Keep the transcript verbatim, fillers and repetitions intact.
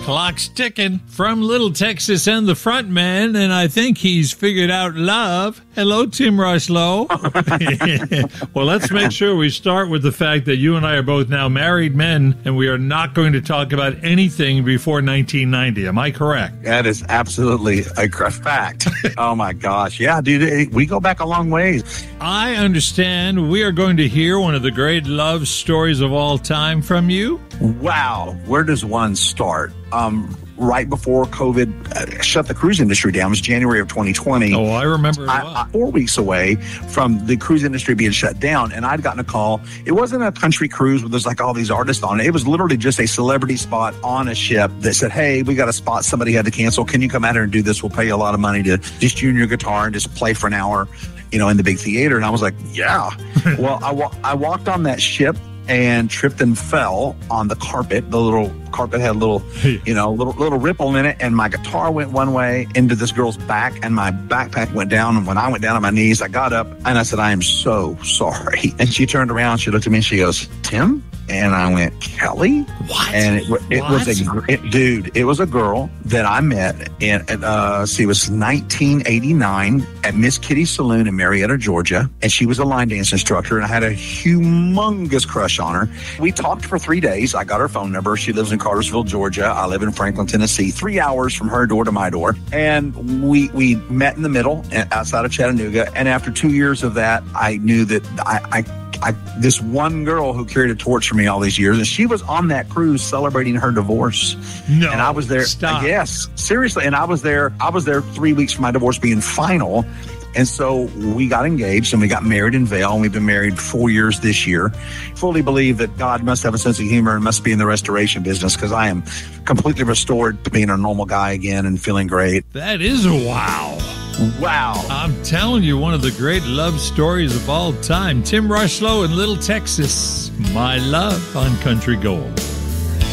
Clock's ticking from Little Texas and the front man, and I think he's figured out love. Hello, Tim Rushlow. Well, let's make sure we start with the fact that you and I are both now married men, and we are not going to talk about anything before nineteen ninety. Am I correct? That is absolutely a fact. Oh, my gosh. Yeah, dude, we go back a long ways. I understand we are going to hear one of the great love stories of all time from you. Wow. Where does one start? Um, right before COVID uh, shut the cruise industry down, it was January of twenty twenty. Oh, I remember it I, well. I, four weeks away from the cruise industry being shut down, and I'd gotten a call. It wasn't a country cruise where there's like all these artists on it. It was literally just a celebrity spot on a ship that said, hey, we got a spot somebody had to cancel. Can you come out here and do this? We'll pay you a lot of money to just tune your guitar and just play for an hour, you know, in the big theater. And I was like, yeah. Well, I, wa- I walked on that ship and tripped and fell on the carpet. The little carpet had a little, you know, little little ripple in it, and my guitar went one way into this girl's back, and my backpack went down. And when I went down on my knees, I got up and I said, I am so sorry. And she turned around, she looked at me, and she goes, Tim? And I went, Kelly? What? And it, it What? was a it, dude. It was a girl that I met in. Uh, see, it was nineteen eighty-nine at Miss Kitty's Saloon in Marietta, Georgia, and she was a line dance instructor. And I had a humongous crush on her. We talked for three days. I got her phone number. She lives in Cartersville, Georgia. I live in Franklin, Tennessee. Three hours from her door to my door, and we we met in the middle outside of Chattanooga. And after two years of that, I knew that I. I I, this one girl who carried a torch for me all these years, and she was on that cruise celebrating her divorce. No, and I was there. Stop. Yes, seriously. And I was there. I was there three weeks from my divorce being final. And so we got engaged and we got married in Vail, and we've been married four years this year. Fully believe that God must have a sense of humor and must be in the restoration business, because I am completely restored to being a normal guy again and feeling great. That is a wow. Wow. I'm telling you, one of the great love stories of all time. Tim Rushlow in Little Texas. My Love on Country Gold.